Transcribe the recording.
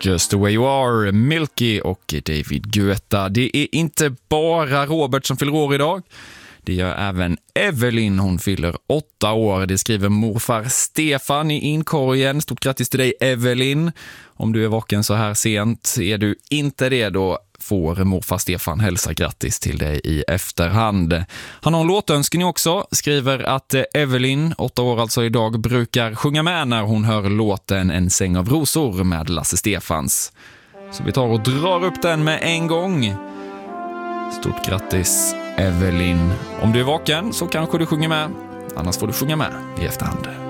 Just the way you are, Milky och David Guetta. Det är inte bara Robert som fyller år idag. Det gör även Evelyn, hon fyller 8 år. Det skriver morfar Stefan i inkorgen. Stort grattis till dig, Evelyn. Om du är vaken så här sent, är du inte det, då får morfar Stefan hälsa grattis till dig i efterhand. Han har en låtönskning också, skriver att Evelyn, 8 år alltså idag, brukar sjunga med när hon hör låten En säng av rosor med Lasse Stefans. Så vi tar och drar upp den med en gång. Stort grattis, Evelyn. Om du är vaken så kanske du sjunger med, annars får du sjunga med i efterhand.